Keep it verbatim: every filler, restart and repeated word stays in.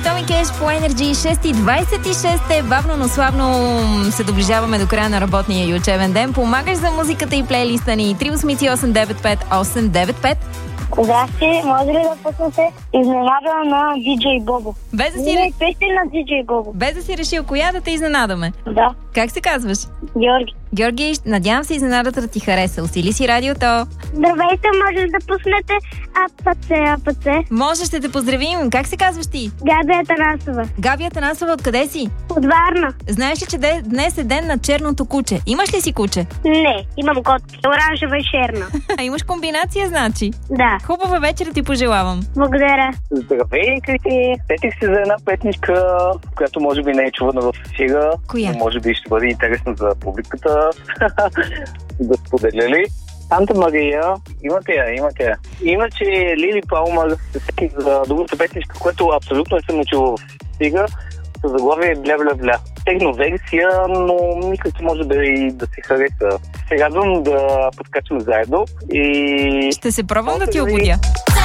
Томи Кеш по Energy. Шест и двайсет и шест е. Бавно, но славно се доближаваме до края на работния и учебен ден. Помагаш за музиката и плейлиста ни. три осем осем девет пет осем девет пет. Здрасти, може ли да пуснете изненада на диджей Бобо? Без да си, Не, песен на диджей Бобо. без да си решил коя да те изненадаме. Да, Как се казваш? Георги. Георги, надявам се изненадата да ти хареса. Усили си радиото. Здравейте, може ли да пуснете АПЦ, АПЦ? Може, ще те поздравим. Как се казваш ти? Габи Атанасова. Габи Атанасова, откъде си? От Варна. Знаеш ли, че де- днес е ден на черното куче? Имаш ли си куче? Не, имам котки. Оранжева и шерна. А имаш комбинация, значи. Да, Хубава вечер ти пожелавам. благодаря. Здравей, Крити! Сетих се за една песничка, която може би не е чувана в ефира. Коя? Но може би ще бъде интересна за публиката. Да споделя ли? Санта Мария, имате я, имате я. Иначе Лили Палмър се сетих за другата песничка, която абсолютно не съм чувал в ефира. Със заглавие Бля, бля, бля. Техно версия, но мисля, че може да и да се хареса. Се радвам да подкачаме заедно и... Ще се пробвам да ти обудя.